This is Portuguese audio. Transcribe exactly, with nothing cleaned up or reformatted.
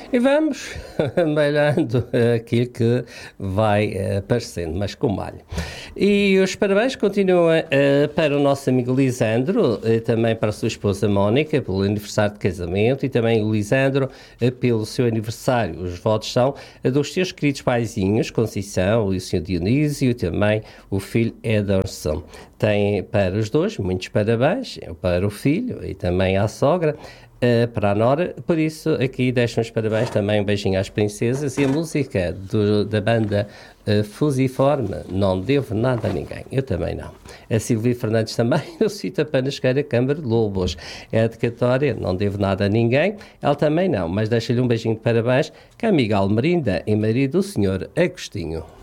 E vamos malhando aquilo que vai aparecendo, mas com malho. E os parabéns continuam uh, para o nosso amigo Lisandro, uh, também para a sua esposa Mónica, pelo aniversário de casamento, e também o Lisandro uh, pelo seu aniversário. Os votos são uh, dos seus queridos paizinhos, Conceição e o senhor Dionísio, e também o filho Ederson. Tem para os dois muitos parabéns, para o filho e também à sogra. Uh, para a Nora, por isso aqui deixo os parabéns, também um beijinho às princesas, e a música do, da banda uh, Fusiforme, Não Devo Nada a Ninguém. Eu também não. A Silvia Fernandes também, eu cito a Panasqueira Câmara de Lobos. É a dedicatória, Não Devo Nada a Ninguém. Ela também não, mas deixo-lhe um beijinho de parabéns, que é a amiga Almerinda e marido do senhor Agostinho.